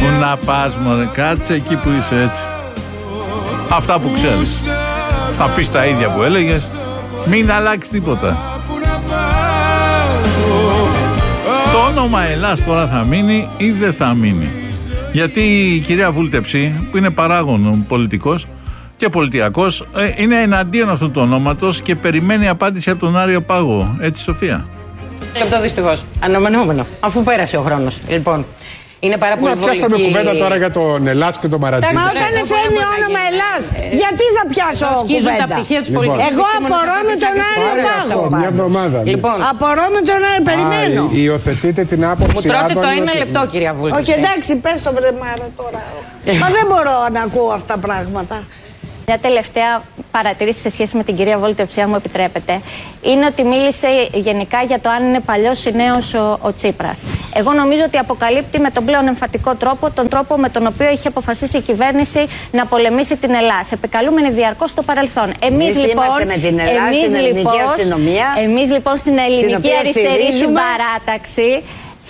Πού να πας μωρέ, κάτσε εκεί που είσαι έτσι. Αυτά που ξέρεις. Θα πεις τα ίδια που έλεγες. Μην αλλάξει τίποτα. Το όνομα Ελλάς τώρα θα μείνει ή δεν θα μείνει? Γιατί η κυρία Βούλτεψη, που είναι παράγων πολιτικός και πολιτιακός, είναι εναντίον αυτού του ονόματος και περιμένει απάντηση από τον Άριο Πάγο. Έτσι, Σοφία? Λεπτό δυστυχώς. Αναμενόμενο. Αφού πέρασε ο χρόνος. Λοιπόν, είναι πάρα πολύ βολική. Πιάσαμε κουβέντα τώρα για τον Ελλάς και τον Μαρατζή. Μα όταν φέρνει όνομα Ελλάς, γιατί θα πιάσω κουβέντα? Εγώ απορώ με τον Άριο Πάγο. Μια εβδομάδα. Λοιπόν, απορώ με τον Άριο, περιμένω. Υιοθετείτε την άποψη. μου τρώτε το ένα λεπτό, κυρία Βούλτεψη. Όχι, εντάξει, πες το βρεμάρα τώρα. Μα δεν μπορώ να ακούω αυτά τα πράγματα. Μια τελευταία παρατήρηση σε σχέση με την κυρία Βούλτεψη, αν μου επιτρέπετε, είναι ότι μίλησε γενικά για το αν είναι παλιός ή νέος ο Τσίπρας. Εγώ νομίζω ότι αποκαλύπτει με τον πλέον εμφατικό τρόπο τον τρόπο με τον οποίο είχε αποφασίσει η κυβέρνηση να πολεμήσει την Ελλάδα, επικαλούμενη διαρκώς στο παρελθόν. Εμείς λοιπόν στην ελληνική αριστερή συμπαράταξη θα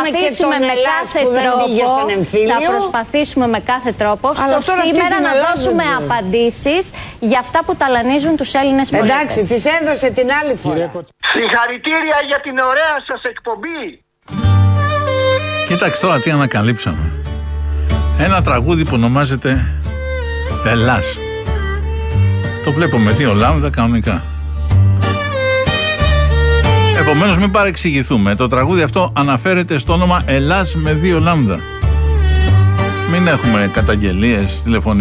προσπαθήσουμε με κάθε τρόπο στο σήμερα να δώσουμε απαντήσεις για αυτά που ταλανίζουν τους Έλληνες πολίτες. Εντάξει, τις έδωσε την άλλη φορά. Συγχαρητήρια για την ωραία σας εκπομπή. Κοίταξε τώρα τι ανακαλύψαμε. Ένα τραγούδι που ονομάζεται Ελλάς. Το βλέπω με 2 λάμδα κανονικά. Επομένως μην παρεξηγηθούμε. Το τραγούδι αυτό αναφέρεται στο όνομα Ελλάς με 2 λάμδα. Μην έχουμε καταγγελίες, τηλεφωνίες.